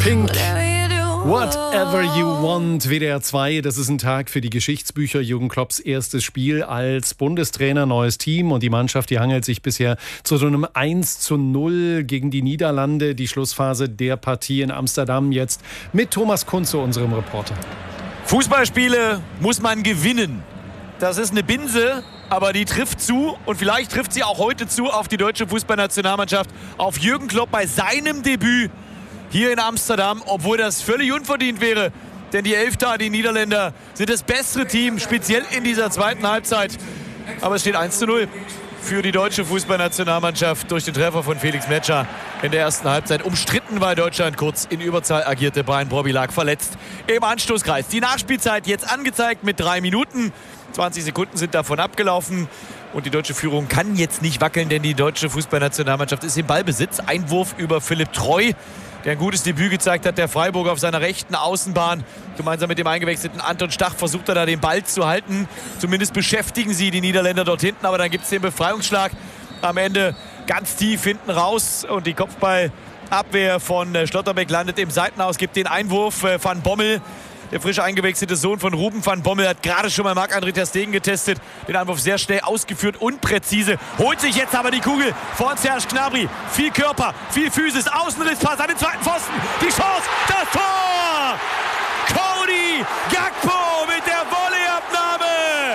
Pink. Whatever You Want, WDR 2, das ist ein Tag für die Geschichtsbücher. Jürgen Klopps erstes Spiel als Bundestrainer, neues Team und die Mannschaft, die hangelt sich bisher zu so einem 1:0 gegen die Niederlande. Die Schlussphase der Partie in Amsterdam jetzt mit Thomas Kunze, unserem Reporter. Fußballspiele muss man gewinnen. Das ist eine Binse, aber die trifft zu und vielleicht trifft sie auch heute zu auf die deutsche Fußballnationalmannschaft, auf Jürgen Klopp bei seinem Debüt hier in Amsterdam, obwohl das völlig unverdient wäre. Denn die Elfter, die Niederländer, sind das bessere Team, speziell in dieser zweiten Halbzeit. Aber es steht 1:0 für die deutsche Fußballnationalmannschaft durch den Treffer von Felix Metscher in der ersten Halbzeit. Umstritten, weil Deutschland kurz in Überzahl agierte. Brian Brobby lag verletzt im Anstoßkreis. Die Nachspielzeit jetzt angezeigt mit 3 Minuten. 20 Sekunden sind davon abgelaufen. Und die deutsche Führung kann jetzt nicht wackeln, denn die deutsche Fußballnationalmannschaft ist im Ballbesitz. Einwurf über Philipp Treu, der ein gutes Debüt gezeigt hat. Der Freiburger auf seiner rechten Außenbahn. Gemeinsam mit dem eingewechselten Anton Stach versucht er da den Ball zu halten. Zumindest beschäftigen sie die Niederländer dort hinten. Aber dann gibt es den Befreiungsschlag am Ende ganz tief hinten raus. Und die Kopfballabwehr von Schlotterbeck landet im Seitenhaus. Gibt den Einwurf Van Bommel. Der frisch eingewechselte Sohn von Ruben van Bommel hat gerade schon mal Marc-André ter Stegen getestet. Den Einwurf sehr schnell ausgeführt und präzise. Holt sich jetzt aber die Kugel von Serge Gnabry. Viel Körper, viel Physis. Außenrisspass an den zweiten Pfosten. Die Chance, das Tor! Cody Gakpo mit der Volleyabnahme.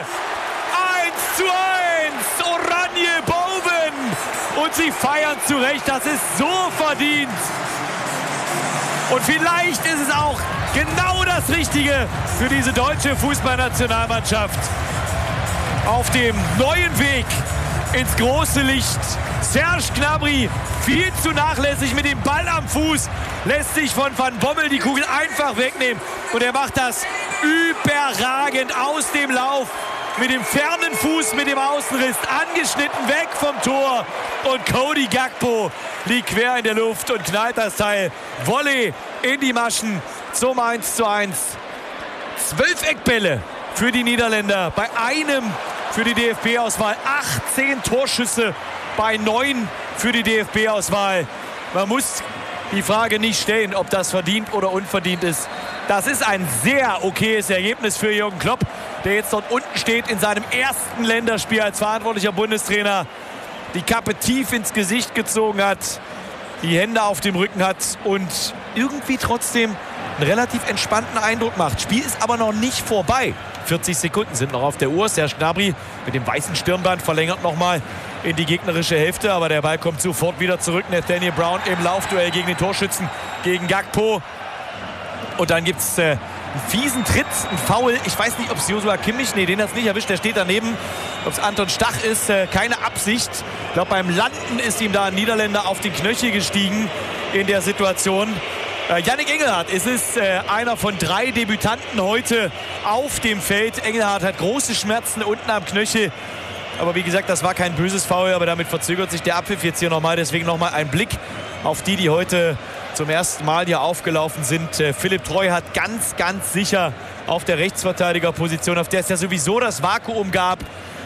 1:1. Oranje Boven. Und sie feiern zu Recht. Das ist so verdient. Und vielleicht ist es auch genau das Richtige für diese deutsche Fußballnationalmannschaft. Auf dem neuen Weg ins große Licht. Serge Gnabry viel zu nachlässig mit dem Ball am Fuß. Lässt sich von Van Bommel die Kugel einfach wegnehmen. Und er macht das überragend aus dem Lauf. Mit dem fernen Fuß, mit dem Außenriss, angeschnitten weg vom Tor. Und Cody Gakpo liegt quer in der Luft und knallt das Teil. Volley in die Maschen zum 1:1. 12 Eckbälle für die Niederländer, bei einem für die DFB-Auswahl. 18 Torschüsse bei 9 für die DFB-Auswahl. Man muss die Frage nicht stellen, ob das verdient oder unverdient ist. Das ist ein sehr okayes Ergebnis für Jürgen Klopp, der jetzt dort unten steht in seinem ersten Länderspiel als verantwortlicher Bundestrainer. Die Kappe tief ins Gesicht gezogen hat, die Hände auf dem Rücken hat und irgendwie trotzdem einen relativ entspannten Eindruck macht. Spiel ist aber noch nicht vorbei. 40 Sekunden sind noch auf der Uhr. Serge Gnabry mit dem weißen Stirnband verlängert nochmal in die gegnerische Hälfte. Aber der Ball kommt sofort wieder zurück. Nathaniel Brown im Laufduell gegen den Torschützen, gegen Gakpo. Und dann gibt es einen fiesen Tritt, einen Foul. Ich weiß nicht, ob es Joshua Kimmich, nee, den hat es nicht erwischt, der steht daneben. Ob es Anton Stach ist, keine Absicht. Ich glaube, beim Landen ist ihm da ein Niederländer auf den Knöchel gestiegen in der Situation. Yannick Engelhardt ist es, einer von 3 Debütanten heute auf dem Feld. Engelhardt hat große Schmerzen unten am Knöchel. Aber wie gesagt, das war kein böses Foul, aber damit verzögert sich der Abpfiff jetzt hier nochmal. Deswegen nochmal ein Blick auf die heute zum ersten Mal hier aufgelaufen sind. Philipp Treu hat ganz, ganz sicher auf der Rechtsverteidigerposition, auf der es ja sowieso das Vakuum gab,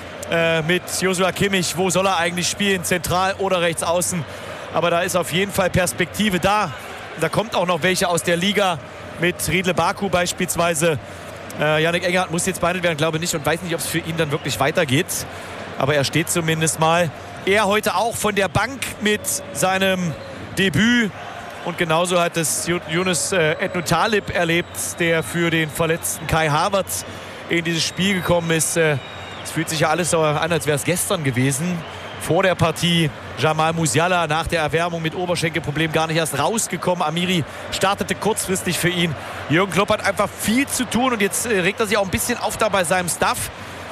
mit Joshua Kimmich. Wo soll er eigentlich spielen? Zentral oder rechts außen? Aber da ist auf jeden Fall Perspektive da. Da kommt auch noch welche aus der Liga mit Riedle Baku beispielsweise. Yannick Engelhardt muss jetzt behandelt werden, glaube nicht, und weiß nicht, ob es für ihn dann wirklich weitergeht. Aber er steht zumindest mal. Er heute auch von der Bank mit seinem Debüt. Und genauso hat es Yunus Etnou-Talib erlebt, der für den verletzten Kai Havertz in dieses Spiel gekommen ist. Es fühlt sich ja alles so an, als wäre es gestern gewesen. Vor der Partie Jamal Musiala nach der Erwärmung mit Oberschenkelproblem gar nicht erst rausgekommen. Amiri startete kurzfristig für ihn. Jürgen Klopp hat einfach viel zu tun und jetzt regt er sich auch ein bisschen auf da bei seinem Staff.